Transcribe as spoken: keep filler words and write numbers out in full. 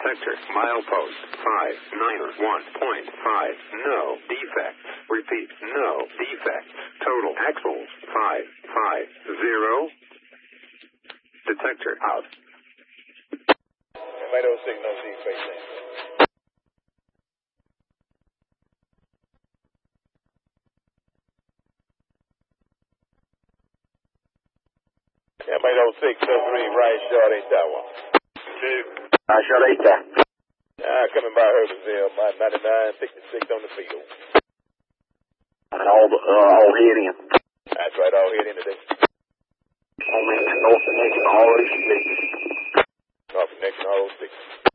Detector, milepost, five niner one point five, no defects. Repeat, no defects. Total axles, five five zero. Detector out. Everybody oh six, no defects in. Everybody oh six, oh three, right short, ain't that one? Two. Right short, ain't that? Ah, coming by Herbersville, by ninety-nine sixty-six on the field. And all, the, uh, all head in. That's right, all head in today. All in, north and next, all oh six. North and next, all oh six.